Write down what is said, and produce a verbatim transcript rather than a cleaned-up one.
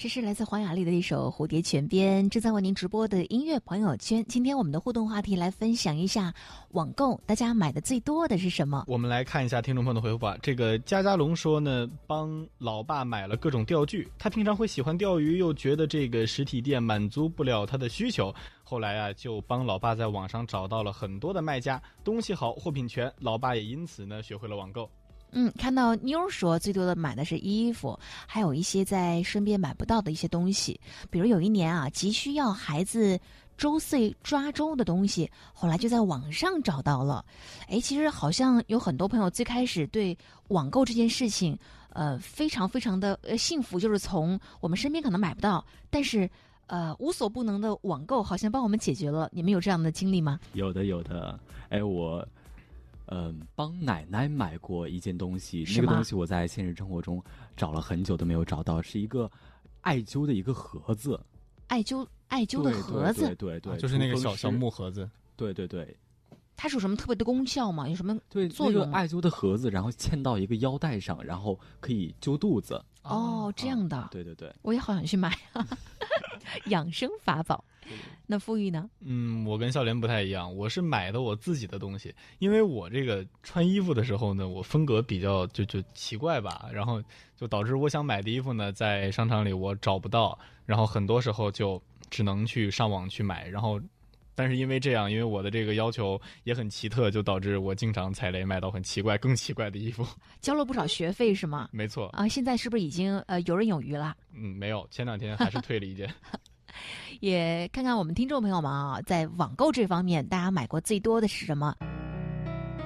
这是来自黄雅莉的一首《蝴蝶泉边》，正在为您直播的音乐朋友圈。今天我们的互动话题来分享一下网购，大家买的最多的是什么？ 我们来看一下听众朋友的回复吧。这个佳佳龙说呢，帮老爸买了各种钓具，他平常会喜欢钓鱼，又觉得这个实体店满足不了他的需求，后来啊就帮老爸在网上找到了很多的卖家，东西好，货品全，老爸也因此呢学会了网购。 嗯，看到妞说最多的买的是衣服，还有一些在身边买不到的一些东西，比如有一年啊，急需要孩子周岁抓周的东西，后来就在网上找到了。哎，其实好像有很多朋友最开始对网购这件事情，呃，非常非常的呃幸福，就是从我们身边可能买不到，但是呃无所不能的网购好像帮我们解决了。你们有这样的经历吗？ 有的，有的。哎，我。嗯，帮奶奶买过一件东西，那个东西我在现实生活中找了很久都没有找到，是一个艾灸的一个盒子。 艾灸艾灸的盒子， 对对 对, 对, 对、啊， 就是那个小小木盒子。 对对对， 它是有什么特别的功效吗？有什么对作用？ 那个艾灸的盒子，然后嵌到一个腰带上，然后可以灸肚子。 哦，这样的、 啊。对对对， 我也好想去买养生法宝。那富裕呢？ 嗯，我跟笑莲不太一样，我是买的我自己的东西，因为我这个穿衣服的时候呢，我风格比较就就奇怪吧，然后就导致我想买的衣服呢，在商场里我找不到，然后很多时候就只能去上网去买，然后但是因为这样，因为我的这个要求也很奇特，就导致我经常踩雷，买到很奇怪、更奇怪的衣服， 交了不少学费是吗？ 没错啊，现在是不是已经呃游刃有余了？ 嗯，没有，前两天还是退了一件。 也看看我们听众朋友们啊，在网购这方面，大家买过最多的是什么？